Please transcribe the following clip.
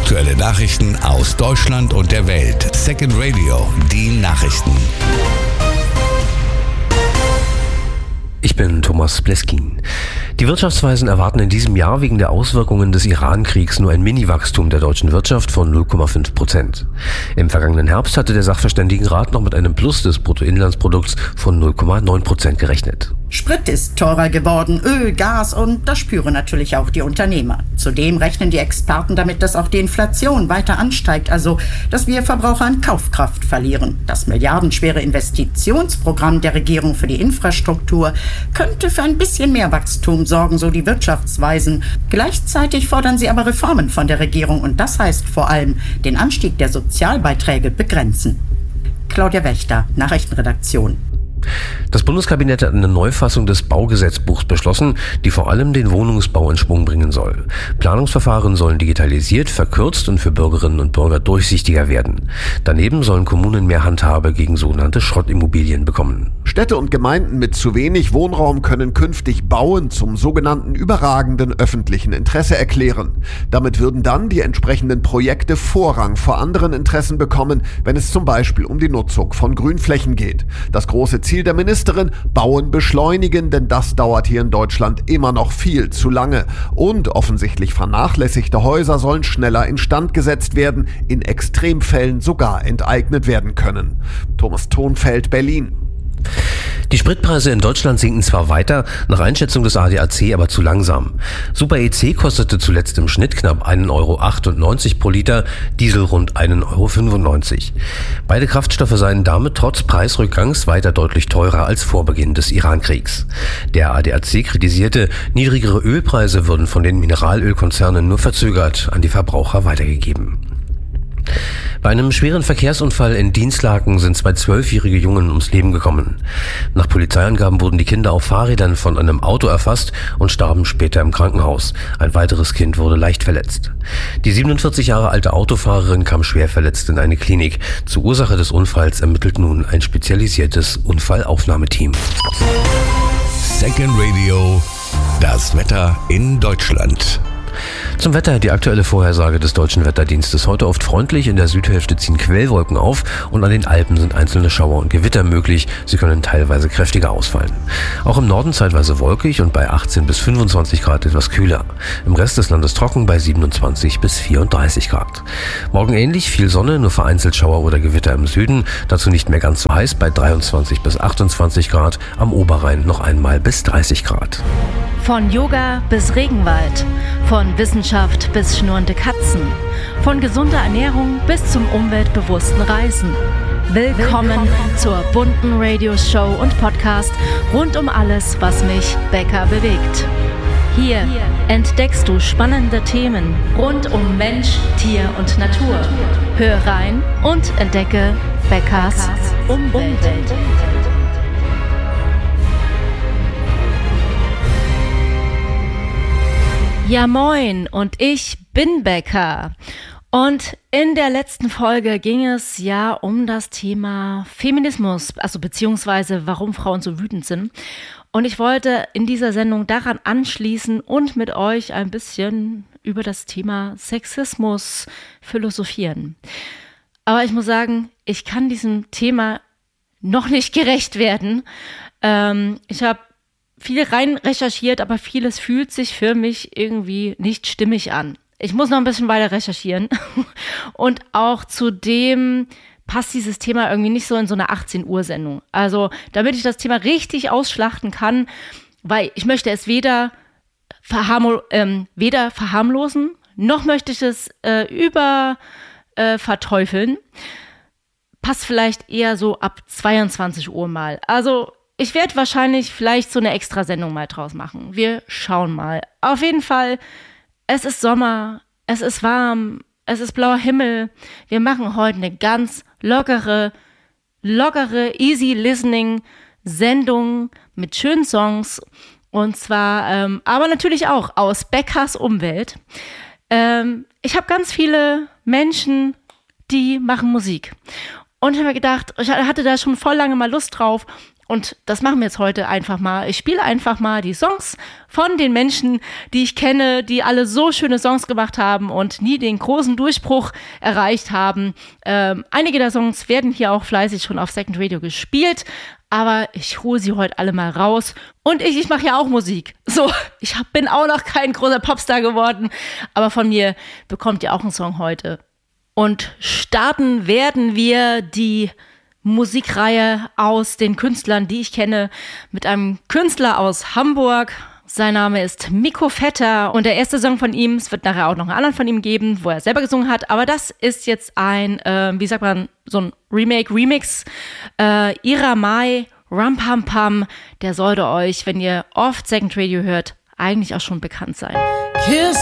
Aktuelle Nachrichten aus Deutschland und der Welt. Second Radio, die Nachrichten. Ich bin Thomas Bleskin. Die Wirtschaftsweisen erwarten in diesem Jahr wegen der Auswirkungen des Iran-Kriegs nur ein Mini-Wachstum der deutschen Wirtschaft von 0,5%. Im vergangenen Herbst hatte der Sachverständigenrat noch mit einem Plus des Bruttoinlandsprodukts von 0,9% gerechnet. Sprit ist teurer geworden, Öl, Gas und das spüren natürlich auch die Unternehmer. Zudem rechnen die Experten damit, dass auch die Inflation weiter ansteigt, also dass wir Verbraucher an Kaufkraft verlieren. Das milliardenschwere Investitionsprogramm der Regierung für die Infrastruktur könnte für ein bisschen mehr Wachstum sorgen, so die Wirtschaftsweisen. Gleichzeitig fordern sie aber Reformen von der Regierung und das heißt vor allem den Anstieg der Sozialbeiträge begrenzen. Claudia Wächter, Nachrichtenredaktion. Das Bundeskabinett hat eine Neufassung des Baugesetzbuchs beschlossen, die vor allem den Wohnungsbau in Schwung bringen soll. Planungsverfahren sollen digitalisiert, verkürzt und für Bürgerinnen und Bürger durchsichtiger werden. Daneben sollen Kommunen mehr Handhabe gegen sogenannte Schrottimmobilien bekommen. Städte und Gemeinden mit zu wenig Wohnraum können künftig Bauen zum sogenannten überragenden öffentlichen Interesse erklären. Damit würden dann die entsprechenden Projekte Vorrang vor anderen Interessen bekommen, wenn es zum Beispiel um die Nutzung von Grünflächen geht. Das große Ziel der Ministerin: Bauen beschleunigen, denn das dauert hier in Deutschland immer noch viel zu lange. Und offensichtlich vernachlässigte Häuser sollen schneller instand gesetzt werden, in Extremfällen sogar enteignet werden können. Thomas Thonfeld, Berlin. Die Spritpreise in Deutschland sinken zwar weiter, nach Einschätzung des ADAC aber zu langsam. Super EC kostete zuletzt im Schnitt knapp 1,98 € pro Liter, Diesel rund 1,95 €. Beide Kraftstoffe seien damit trotz Preisrückgangs weiter deutlich teurer als vor Beginn des Iran-Kriegs. Der ADAC kritisierte, niedrigere Ölpreise würden von den Mineralölkonzernen nur verzögert an die Verbraucher weitergegeben. Bei einem schweren Verkehrsunfall in Dinslaken sind 2 12-jährige Jungen ums Leben gekommen. Nach Polizeiangaben wurden die Kinder auf Fahrrädern von einem Auto erfasst und starben später im Krankenhaus. Ein weiteres Kind wurde leicht verletzt. Die 47 Jahre alte Autofahrerin kam schwer verletzt in eine Klinik. Zur Ursache des Unfalls ermittelt nun ein spezialisiertes Unfallaufnahmeteam. Second Radio, das Wetter in Deutschland. Zum Wetter, die aktuelle Vorhersage des Deutschen Wetterdienstes. Heute oft freundlich, in der Südhälfte ziehen Quellwolken auf und an den Alpen sind einzelne Schauer und Gewitter möglich. Sie können teilweise kräftiger ausfallen. Auch im Norden zeitweise wolkig und bei 18 bis 25 Grad etwas kühler. Im Rest des Landes trocken bei 27 bis 34 Grad. Morgen ähnlich, viel Sonne, nur vereinzelt Schauer oder Gewitter im Süden. Dazu nicht mehr ganz so heiß bei 23 bis 28 Grad. Am Oberrhein noch einmal bis 30 Grad. Von Yoga bis Regenwald, von Wissenschaft bis schnurrende Katzen, von gesunder Ernährung bis zum umweltbewussten Reisen. Willkommen zur bunten Radioshow und Podcast rund um alles, was mich, Becca, bewegt. Hier entdeckst du spannende Themen rund um Mensch, Tier und Natur. Hör rein und entdecke Beccas Umwelt. Ja moin, und ich bin Becca. Und in der letzten Folge ging es ja um das Thema Feminismus, also beziehungsweise warum Frauen so wütend sind. Und ich wollte in dieser Sendung daran anschließen und mit euch ein bisschen über das Thema Sexismus philosophieren. Aber ich muss sagen, ich kann diesem Thema noch nicht gerecht werden. Ich habe viel rein recherchiert, aber vieles fühlt sich für mich irgendwie nicht stimmig an. Ich muss noch ein bisschen weiter recherchieren. Und auch zudem passt dieses Thema irgendwie nicht so in so eine 18-Uhr-Sendung. Also, damit ich das Thema richtig ausschlachten kann, weil ich möchte es weder verharmlosen, noch möchte ich es verteufeln. Passt vielleicht eher so ab 22 Uhr mal. Also, ich werde wahrscheinlich vielleicht so eine Extrasendung mal draus machen. Wir schauen mal. Auf jeden Fall, es ist Sommer, es ist warm, es ist blauer Himmel. Wir machen heute eine ganz lockere, easy listening Sendung mit schönen Songs. Und zwar, aber natürlich auch aus Beccas Umwelt. Ich habe ganz viele Menschen, die machen Musik. Und ich habe mir gedacht, ich hatte da schon voll lange mal Lust drauf. Und das machen wir jetzt heute einfach mal. Ich spiele einfach mal die Songs von den Menschen, die ich kenne, die alle so schöne Songs gemacht haben und nie den großen Durchbruch erreicht haben. Einige der Songs werden hier auch fleißig schon auf Second Radio gespielt, aber ich hole sie heute alle mal raus. Und ich mache ja auch Musik. So, ich bin auch noch kein großer Popstar geworden, aber von mir bekommt ihr auch einen Song heute. Und starten werden wir die Musikreihe aus den Künstlern, die ich kenne, mit einem Künstler aus Hamburg. Sein Name ist Mikko Vetter und der erste Song von ihm, es wird nachher auch noch einen anderen von ihm geben, wo er selber gesungen hat, aber das ist jetzt ein, so ein Remix, Ira Mai, Ram Pam Pam, der sollte euch, wenn ihr oft Second Radio hört, eigentlich auch schon bekannt sein. Kiss